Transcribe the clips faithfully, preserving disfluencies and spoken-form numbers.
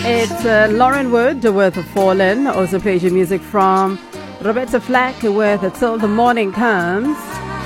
It's uh, Lauren Wood with Fallen. Also plays your music from Roberta Flack with Till the Morning Comes.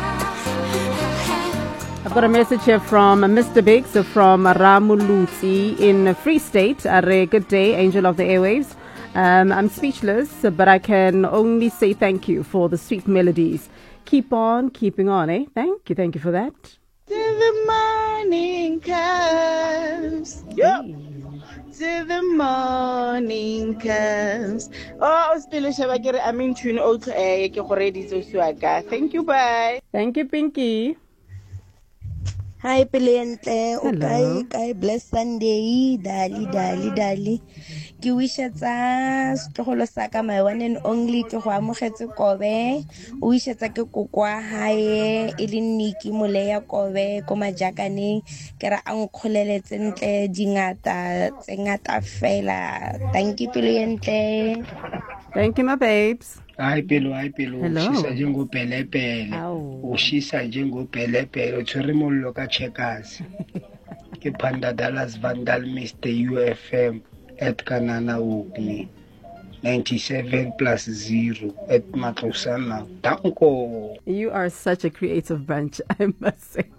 I've got a message here from Mister Biggs from Ramulutsi in Free State. Are good day, angel of the airwaves. Um, I'm speechless, but I can only say thank you for the sweet melodies. Keep on keeping on, eh? Thank you, thank you for that. Till the morning comes. Yep. Till the morning comes. Oh, Spilo Shabakere, I'm in tune also. Thank you, bye. Thank you, Pinky. Hi, Pelente. Hello. Okay, okay. Bless Sunday. Dali, dali, dali. Ke wisha tsa stogolo saka my one and only ke go amogetse Kobe. O wisha tsa ke kokwa hae e le Niki Moleya Kobe ko majakaneng ke ra ang kgoleletse ntle dingata tse ngata fela. Thank you, Pelente. Thank you, my babes. Hayi pelo hayi pelo Hello. ushisa njengopelepele Awu. ushisa njengopelepele uthwere mollo ka checkers ke Phanda Dallas Vandal Mister U F M at Kanana Ugni ninety-seven plus zero at Matlosana. Danko. You are such a creative bunch, I must say.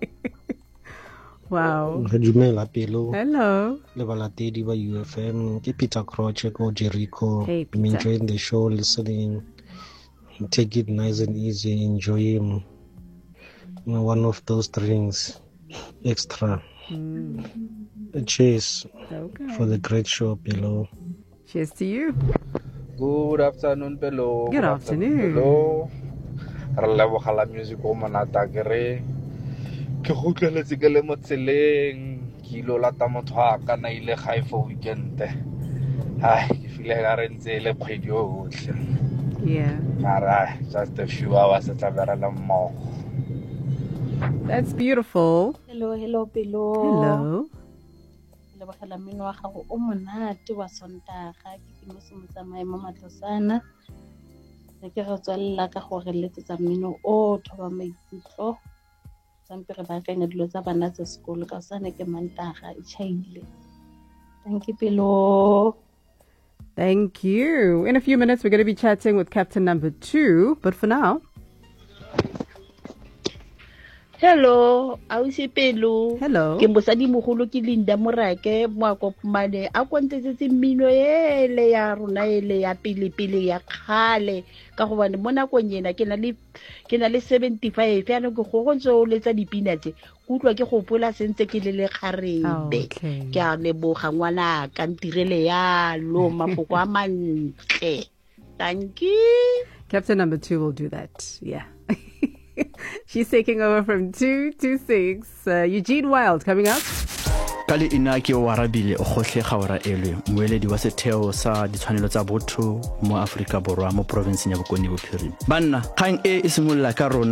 Wow. Re dumela pelo Hello. le balatedi ba U F M ke Peter Croce ko Jericho. Hey, I'm Peter. enjoying the show, listening. Take it nice and easy, enjoy him. You know, one of those drinks extra. Mm. Cheers Okay. for the great show below. Cheers to you. Good afternoon, Pelo. Good afternoon. Pelo. Re lebogela music o monata ke re ke go tleletse ke le mo tseleng ke ilo lata motho a ka na ile gae for weekend. Ai ke feel ga re ntse le kgwedi yotlhe. Yeah. Mara just a few hours tla berela mmogo. That's beautiful. Hello, hello, Pelo. Hello. Le bagela mino wa gago o monate wa Sontaga ke mo se motsamae mo Matlosana. Le ke re tswalla ka gore letsetsa mino o thoba maikutlo. Sampe re ba kanya dilo tsa bana tsa sekolo ka sana ke Mantaga e chaile. Thank you, Pelo. Thank you. In a few minutes, we're going to be chatting with Captain Number Two. But for now, Hello, ausi Pelo. hello. Ke mosadi mogolo ke Linda Morake mo akopmane a kontetsetse mmino ele ya rona ele ya pele pele ya khale ka go bane mo nakong yena ke na le ke na le seventy-five ya no ke go go ntse o letsa dipina tse kutlwa ke go pola sentse ke le le kgarebe Okay. ke a leboga ngwana ka ntirele ya lo mafoko a mantle. Thank you. Captain Number Two will do that. Yeah. She's taking over from two to six. Uh, Eugene Wild coming up. Kali inaki o warabile o gohle gaora elwe moeledi wa setheo sa ditshwanelo tsa botho mo Afrika Borwa mo province ya Bokone Bophirima. Banna kgang e e simolla ka rona